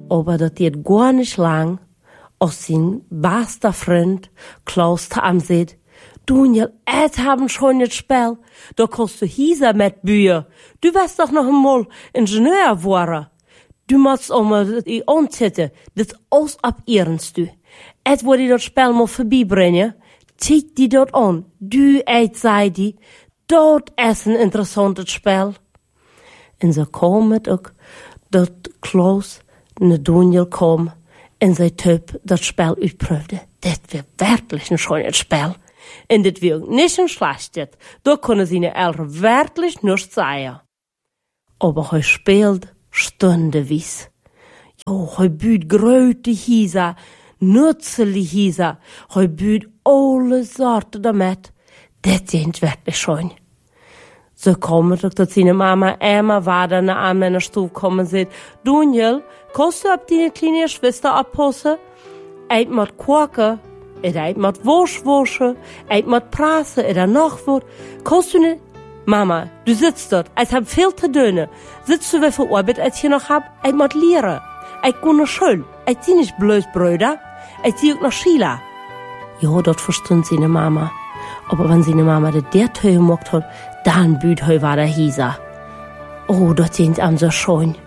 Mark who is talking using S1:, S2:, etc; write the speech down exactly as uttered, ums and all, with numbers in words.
S1: Aber das geht gar nicht lang, als sein bester Freund Klaus zu ihm sagt, Daniel, et haben schon nicht Spiel, da kannst du hieser mit Bücher. Du wirst doch noch einmal Ingenieur werden. Du musst auch mal die Anzette, das aus ab ihrens du. Et wo die das Spiel mal vorbeibringen, zieh die dort an. Du et sei die, dort ist ein interessantes Spiel. Und so kam es auch, dass Klaus und Daniel kam und sein Typ das Spiel ausprüfte. Das wird wirklich ein schönes Spiel. Und das wird nicht ein schlechtes. Da können seine Eltern wirklich nichts sagen. Aber er spielt stundenweise. Ja, er büht große Häuser, nützliche Häuser. Er büht alle Sorten damit. Das sind wirklich schön. So kam es, dass seine Mama immer weiter nach ihm in der Stube kommen und sagt, Daniel, kannst du auf deine kleine Schwester abpassen? Eid mit kochen, eid mit Wäsche waschen, eid mit prassen, oder noch was. Kannst du nicht? Mama, du sitzt dort, ich hab viel zu tun. Sitzt du, wie viel Arbeit ich hier noch hab? Ich muss lernen. Ich gehe nach Schule. Ich zieh nicht bloß Brüder. Ich zieh auch nach Schule. Ja, das verstund seine Mama. Aber wenn seine Mama das der Tür gemacht hat, dann büht heu war der Hieser. Oh, das sind am so schön.